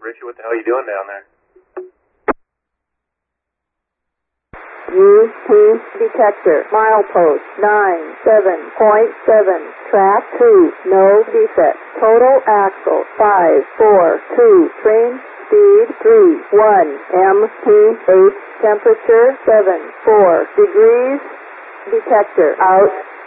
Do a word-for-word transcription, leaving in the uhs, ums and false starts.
Richie, what the hell are you doing down there? U P detector, milepost nine seven point seven, track two, no defect, total axle five four two, train speed three one, M P eight, temperature seven four degrees, detector out.